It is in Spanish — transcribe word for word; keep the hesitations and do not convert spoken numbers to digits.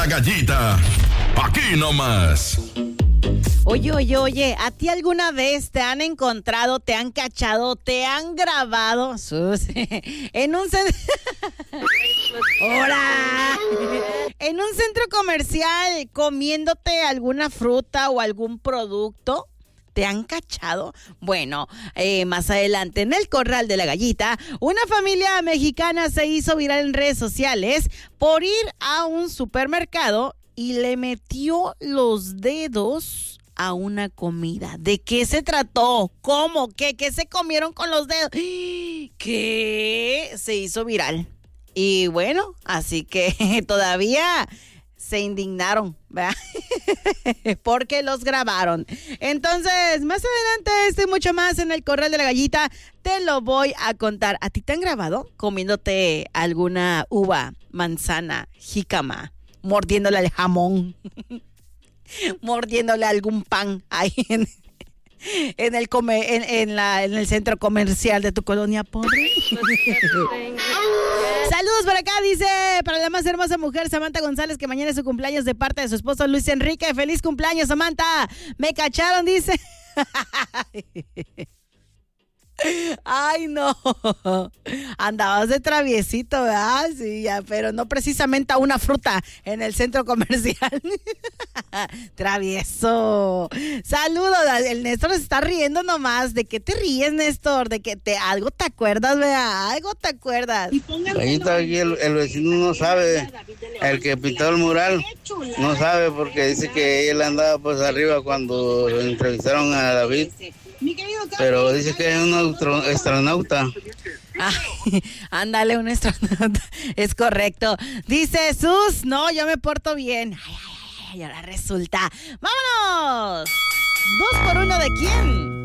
La Gallita, aquí nomás. Oye, oye, oye, ¿a ti alguna vez te han encontrado, te han cachado, te han grabado, sus, en un centro... ¡Hola! En un centro comercial comiéndote alguna fruta o algún producto? ¿Te han cachado? Bueno, eh, más adelante en el Corral de la Gallita, una familia mexicana se hizo viral en redes sociales por ir a un supermercado y le metió los dedos a una comida. ¿De qué se trató? ¿Cómo? ¿Qué? ¿Qué se comieron con los dedos? ¿Qué? Se hizo viral. Y bueno, así que todavía se indignaron, ¿verdad? Porque los grabaron. Entonces, más adelante, esto y mucho más en el Corral de la Gallita, te lo voy a contar. ¿A ti te han grabado comiéndote alguna uva, manzana, jícama, mordiéndole al jamón, mordiéndole algún pan ahí en, en, el, come, en, en, la, en el centro comercial de tu colonia pobre? Saludos por acá, dice, para la más hermosa mujer, Samantha González, que mañana es su cumpleaños de parte de su esposo Luis Enrique. ¡Feliz cumpleaños, Samantha! Me cacharon, dice. Ay, no. Andabas de traviesito, ¿verdad? Sí, ya, pero no precisamente a una fruta en el centro comercial. Travieso. Saludos. El Néstor se está riendo nomás. ¿De qué te ríes, Néstor? ¿De que te algo te acuerdas, vea? Algo te acuerdas. Ahorita aquí el, el vecino no sabe. El que pintó el mural no sabe porque dice que él andaba pues arriba cuando entrevistaron a David. Pero dice que es un astro, astronauta. Ay, ándale, un astronauta. Es correcto. Dice Jesús, no, yo me porto bien. Ay, ay, ay, ay, ahora resulta. ¡Vámonos! ¿Dos por uno de quién?